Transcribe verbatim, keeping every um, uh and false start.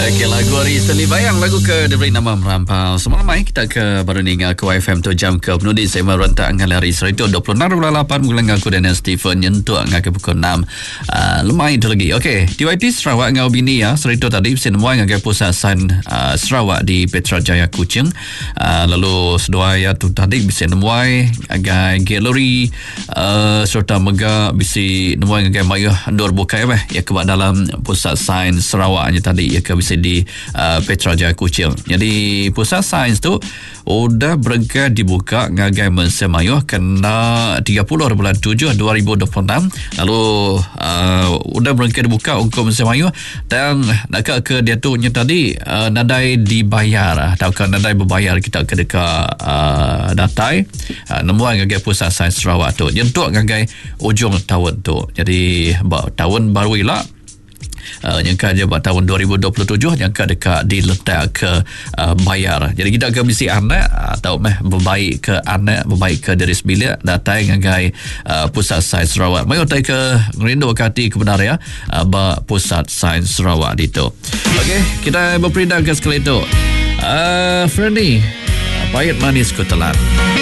Okey, lagu Ari Seli Bayang, lagu ke diberi nama Merampau. Semalam mai kita ke baru ni ngah ke Y F M tu jam ke penuh di saya merontak ngah hari Serito dua puluh enam lapan bulan ngaku dan Stephen nyentuh ngah ke pukul enam. Uh, lemai itu lagi. Okey, di Y T Sarawak ngau bini ya. Serito tadi bisa nemuai ngah ke pusat sains uh, Sarawak di Petra Jaya Kuching. Uh, lalu sedua ya tu tadi bisa nemuai agak galeri uh, serta mega bisa nemuai ngah ke mayuh dor bukai bah ya ke dalam pusat sains Sarawaknya tadi ya ke bisa di uh, Petra Jaya Kuching. Jadi pusat sains tu sudah bergerak dibuka ngagai mensemayuh kena tiga puluh bulan tujuh dua ribu dua puluh enam. Lalu uh, sudah bergerak dibuka untuk mensemayuh dan nak ke dia tu nya tadi uh, nadai dibayar atau kan nadai berbayar kita ke dekat uh, datai uh, nemuan ngagai pusat sains Sarawak tu jentuk ngagai ujung tahun tu. Jadi tahun baru lah Uh, jangka je buat tahun dua ribu dua puluh tujuh jangka dekat diletak ke uh, bayar. Jadi kita akan mesti anak atau meh berbaik ke anak, berbaik ke diri sendiri datang ngagai uh, pusat sains Sarawak. Mai utai ke ngerindu kati kebenar ya uh, ba pusat sains Sarawak itu. Okey, kita berperindah ke sekali itu. Uh, Freddy, pahit manis ku telan.